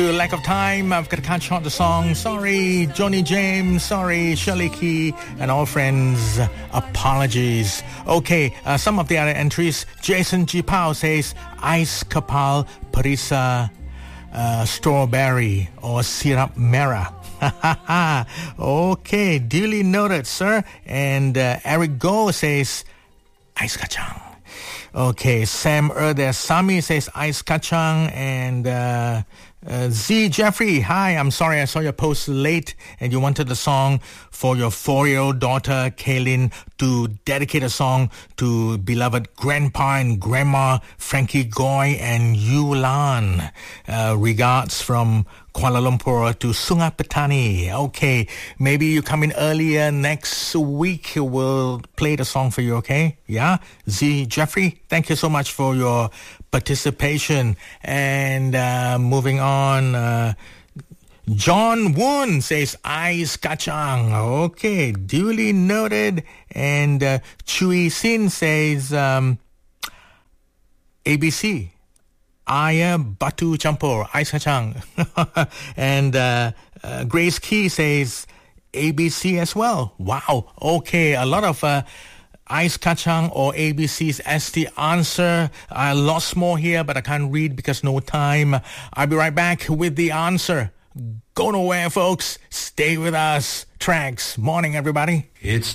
Lack of time, I've got to cut short the song. Sorry, Johnny James. Sorry, Shirley Key and all friends. Apologies. Okay, some of the other entries. Jason G. Pao says, Ice Kapal Parisa Strawberry or Syrup Merah. Okay, duly noted, sir. And Eric Go says, Ice Kachang. Okay, Sam Sami says Ice Kachang. And Z Jeffrey, hi, I'm sorry I saw your post late and you wanted the song for your 4-year-old daughter Kaylin to dedicate a song to beloved grandpa and grandma Frankie Goy and Yulan. Regards from Kuala Lumpur to Sungai Petani. Okay, maybe you come in earlier next week. We'll play the song for you, okay? Yeah? Z Jeffrey, thank you so much for your participation. And moving on, John Woon says Ice Kachang. Okay, duly noted. And Chui Sin says ABC. Aya Batu Campur, Ice Kachang. And Grace Key says ABC as well. Wow, okay, a lot of Ice Kachang or ABCs as the answer. Lots more here, but I can't read because no time. I'll be right back with the answer. Go nowhere, folks. Stay with us. Tracks. Morning, everybody. It's